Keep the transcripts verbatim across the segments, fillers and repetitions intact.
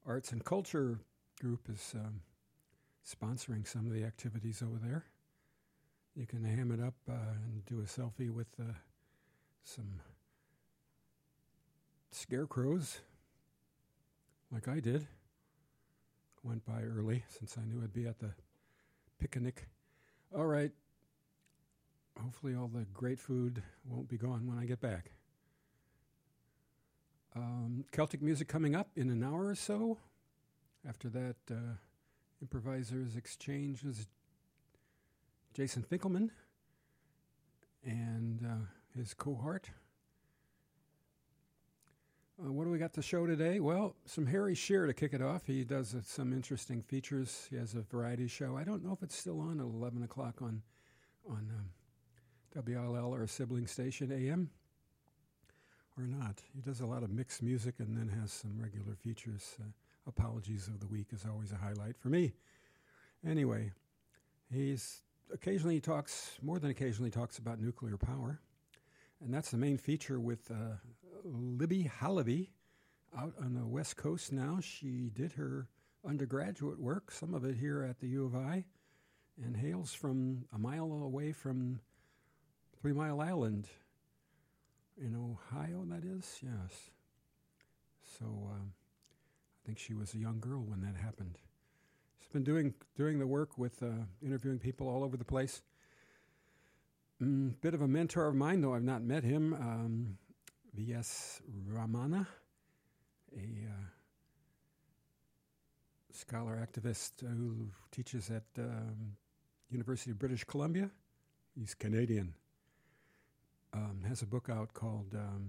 Arts and Culture group is um, sponsoring some of the activities over there. You can ham it up uh, and do a selfie with uh, some scarecrows, like I did. Went by early since I knew I'd be at the picnic. All right. Hopefully all the great food won't be gone when I get back. Um, Celtic music coming up in an hour or so. After that, uh, Improvisers Exchange is Jason Finkelman and uh, his cohort. Uh, what do we got to show today? Well, some Harry Shearer to kick it off. He does uh, some interesting features. He has a variety show. I don't know if it's still on at eleven o'clock on on um, W L L or a sibling station A M or not. He does a lot of mixed music and then has some regular features. Uh, Apologies of the Week is always a highlight for me. Anyway, he's occasionally talks, more than occasionally talks about nuclear power. And that's the main feature with uh, Libby Halaby out on the West Coast now. She did her undergraduate work, some of it here at the U of I, and hails from a mile away from Three Mile Island in Ohio, that is? Yes. So um, I think she was a young girl when that happened. She's been doing doing the work with uh, interviewing people all over the place. Mm, bit of a mentor of mine, though I've not met him. Um, V S Ramana, a uh, scholar activist who teaches at um, University of British Columbia. He's Canadian. Um, has a book out called um,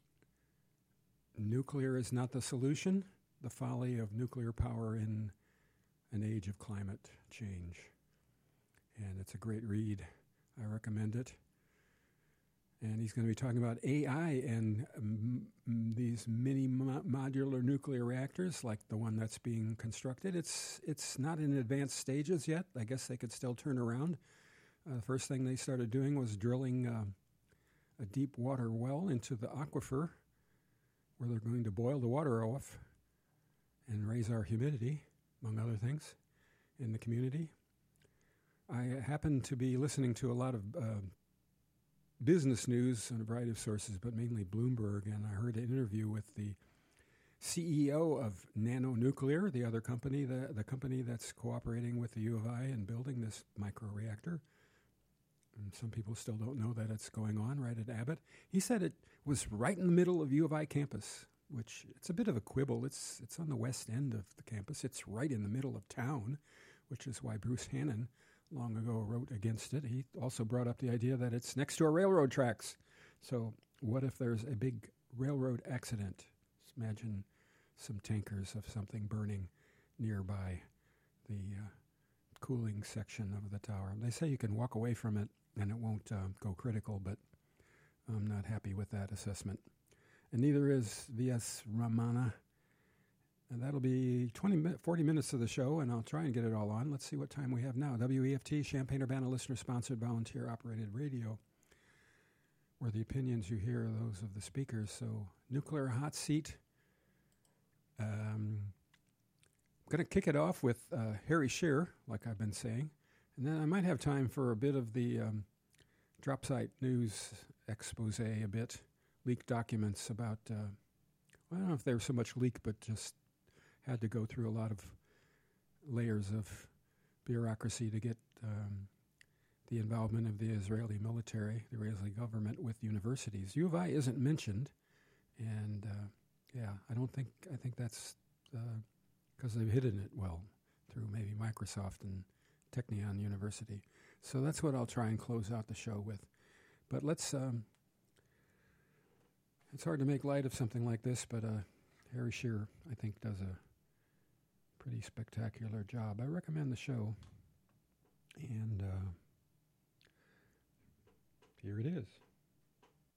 Nuclear is Not the Solution, The Folly of Nuclear Power in an Age of Climate Change. And it's a great read. I recommend it. And he's going to be talking about A I and um, these mini mo- modular nuclear reactors, like the one that's being constructed. It's it's not in advanced stages yet. I guess they could still turn around. Uh, the first thing they started doing was drilling uh, a deep water well into the aquifer, where they're going to boil the water off and raise our humidity, among other things, in the community. I happen to be listening to a lot of uh, business news on a variety of sources, but mainly Bloomberg, and I heard an interview with the C E O of Nano Nuclear, the other company, the, the company that's cooperating with the U of I in building this microreactor. And some people still don't know that it's going on right at Abbott. He said it was right in the middle of U of I campus, which it's a bit of a quibble. It's it's on the west end of the campus. It's right in the middle of town, which is why Bruce Hannon long ago wrote against it. He also brought up the idea that it's next to our railroad tracks. So what if there's a big railroad accident? Just imagine some tankers of something burning nearby the uh, cooling section of the tower. They say you can walk away from it and it won't uh, go critical, but I'm not happy with that assessment. And neither is V S Ramana. And that'll be twenty, forty minutes of the show, and I'll try and get it all on. Let's see what time we have now. W E F T, Champaign-Urbana listener-sponsored, volunteer-operated radio, where the opinions you hear are those of the speakers. So, nuclear hot seat. Um, I'm going to kick it off with uh, Harry Shearer, like I've been saying. And then I might have time for a bit of the um, drop site news expose a bit, leaked documents about, uh, well, I don't know if they were so much leaked, but just had to go through a lot of layers of bureaucracy to get um, the involvement of the Israeli military, the Israeli government with universities. U of I isn't mentioned, and uh, yeah, I don't think, I think that's because uh, they've hidden it well through maybe Microsoft and Technion University. So that's what I'll try and close out the show with. But let's, um, it's hard to make light of something like this, but uh, Harry Shearer, I think, does a pretty spectacular job. I recommend the show. And uh, here it is.